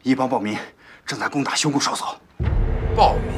一帮暴民正在攻打匈共哨所。 暴民？